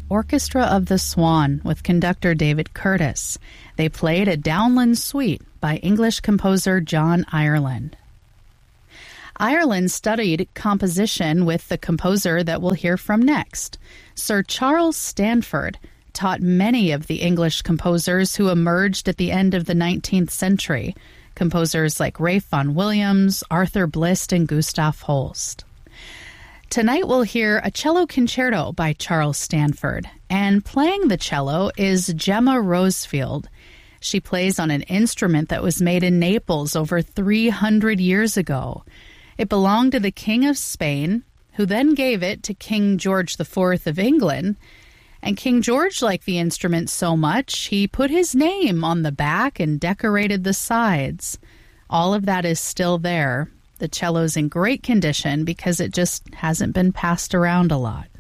Orchestra of the Swan with conductor David Curtis. They played a Downland Suite by English composer John Ireland. Ireland studied composition with the composer that we'll hear from next. Sir Charles Stanford taught many of the English composers who emerged at the end of the 19th century, composers like Ralph Vaughan Williams, Arthur Blist, and Gustav Holst. Tonight we'll hear a cello concerto by Charles Stanford, and playing the cello is Gemma Rosefield. She plays on an instrument that was made in Naples over 300 years ago. It belonged to the King of Spain, who then gave it to King George IV of England. And King George liked the instrument so much, he put his name on the back and decorated the sides. All of that is still there. The cello's in great condition because it just hasn't been passed around a lot.